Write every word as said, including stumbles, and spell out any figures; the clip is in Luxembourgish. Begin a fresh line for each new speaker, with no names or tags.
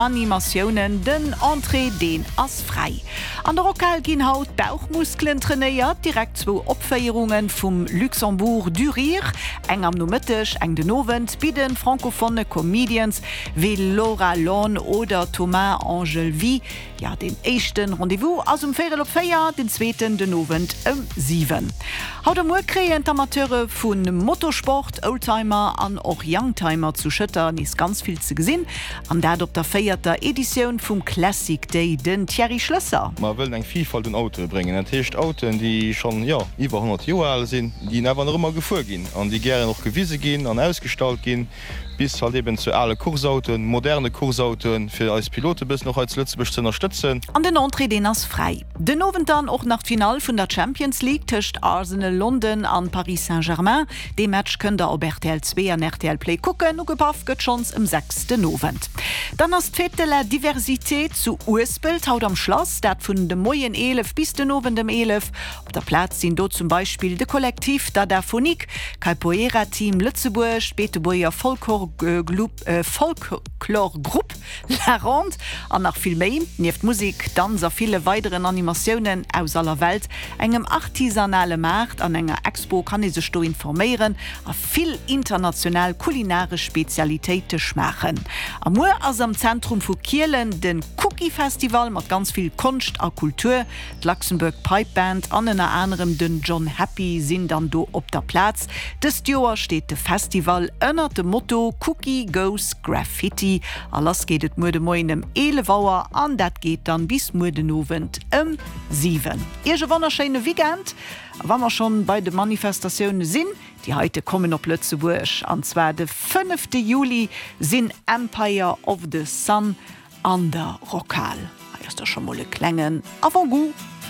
Animationen den Entree den as frei. An der Rockkal gin haut Bauchmuskelen trainiert, direkt zwo Opfeierungen vum Luxembourg du Rire, eng am Nomittech, eng den Novent, bieden frankophone Comedians wie Laura Lon oder Thomas Angelvi, ja den echten Rendezvous aus dem Ferel op Feier, den zweiten den Novent um sieben. Haut am Urkreent Amateure vun Motorsport, Oldtimer an och Youngtimer zu schüttern is ganz viel zu gesinn, an dat op der Feier der Edition vum Classic Day den Thierry Schlösser.
Man will eng Vielfalt den Auto bringen. En Techt Autoen, die schon ja iwwer hundert Jahre alt sind, die never noch immer gefuhr gin, an die gerne noch gewiese gin, an ausgestalt gin, bis halt eben zu alle Kursautoen, moderne Kursautoen fir als Pilote bis noch als Lützebech zu unterstützen.
An den Entree den ass frei. Den Nowen dann auch nach Final vun der Champions League tischcht Arsenal London an Paris Saint-Germain. De Match könnt der op R T L zwei an R T L Play gucken, no gepaff gëtt schons im sechsten Novent. Dann as Fete la Diversität zu Ursbild haut am Schloss, dat vun dem Moien elef bis den Novent dem elef. Op der Platz sind do zum Beispiel de Kollektiv Dadaphonik, Capoeira Team Lützeburg, Betebuer Folklor äh, Folklorgruppe La Ronde, an nach viel méi, nieft Musik, Danser viele weiteren Animationen aus aller Welt, engem artisanale Markt an enger Expo kann se sto informieren, a viel international kulinarisch Spezialitäten schmachen. Am Moor as am Zentrum vu Kielen den Cookie Festival mat ganz viel Kunst a Kultur, d Luxemburg Pipeband an en anderem den John Happy sind dann do op der Platz. Des Joer steht de Festival ënner dem Motto Cookie Goes Graffiti. Alles geht et Mude moinem elevouer an dat geht dann bis Mudenowend um sieben. Ihr wonnerscheine Weekend, wann wir schon bei de Manifestationen sinn, die heute kommen op Lützeburg. Und zwar de fünften Juli sind Empire of the Sun an der Rockkal. Erst schon mal klängen, avant goût.